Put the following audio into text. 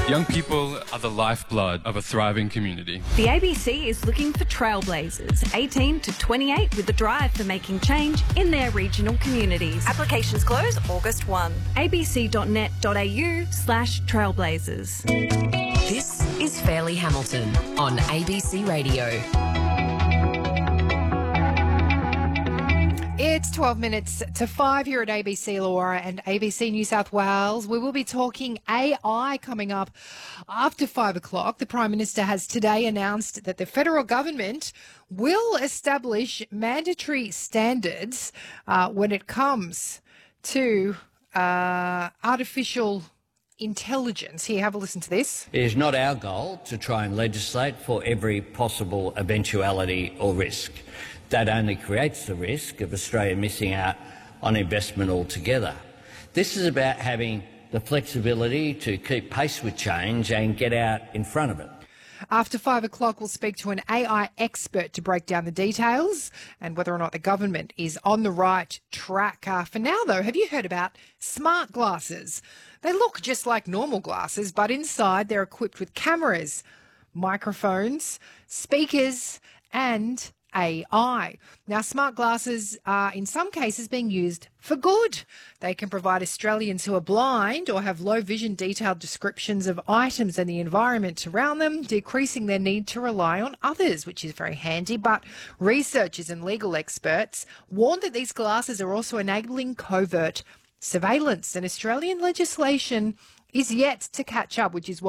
Young people are the lifeblood of a thriving community. The ABC is looking for trailblazers, 18 to 28, with a drive for making change in their regional communities. Applications close August 1. abc.net.au/trailblazers. This is Fairleigh Hamilton on ABC Radio. It's 12 minutes to 5 here at ABC Illawarra and ABC New South Wales. We will be talking AI coming up after 5 o'clock. The Prime Minister has today announced that the federal government will establish mandatory standards when it comes to artificial intelligence. Here, have a listen to this. It is not our goal to try and legislate for every possible eventuality or risk. That only creates the risk of Australia missing out on investment altogether. This is about having the flexibility to keep pace with change and get out in front of it. After 5 o'clock, we'll speak to an AI expert to break down the details and whether or not the government is on the right track. For now, though, have you heard about smart glasses? They look just like normal glasses, but inside they're equipped with cameras, microphones, speakers and AI. Now, smart glasses are in some cases being used for good. They can provide Australians who are blind or have low vision detailed descriptions of items and the environment around them, decreasing their need to rely on others, which is very handy. But researchers and legal experts warn that these glasses are also enabling covert surveillance, and Australian legislation is yet to catch up, which is what